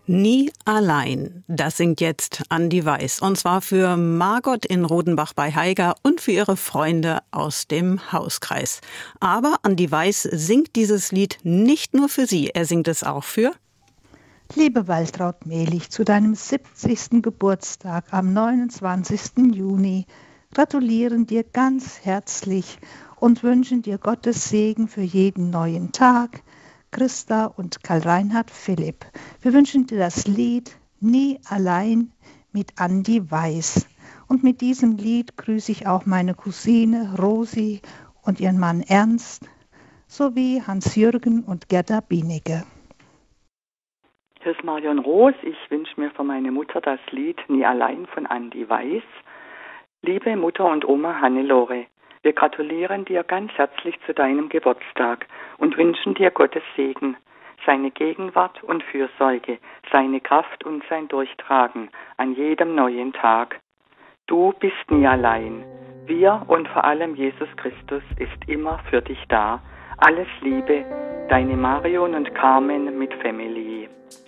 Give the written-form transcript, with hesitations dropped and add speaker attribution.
Speaker 1: Nie allein, das singt jetzt Andi Weiß. Und zwar für Margot in Rodenbach bei Haiger und für ihre Freunde aus dem Hauskreis. Aber Andi Weiß singt dieses Lied nicht nur für sie, er singt es auch für...
Speaker 2: Liebe Waltraud Mehlich, zu deinem 70. Geburtstag am 29. Juni gratulieren dir ganz herzlich und wünschen dir Gottes Segen für jeden neuen Tag, Christa und Karl-Reinhard Philipp. Wir wünschen dir das Lied Nie allein mit Andi Weiß. Und mit diesem Lied grüße ich auch meine Cousine Rosi und ihren Mann Ernst sowie Hans-Jürgen und Gerda Bienecke.
Speaker 3: Hier ist Marion Roos. Ich wünsche mir für meine Mutter das Lied Nie allein von Andi Weiß. Liebe Mutter und Oma Hannelore, wir gratulieren dir ganz herzlich zu deinem Geburtstag und wünschen dir Gottes Segen, seine Gegenwart und Fürsorge, seine Kraft und sein Durchtragen an jedem neuen Tag. Du bist nie allein. Wir und vor allem Jesus Christus ist immer für dich da. Alles Liebe, deine Marion und Carmen mit Family.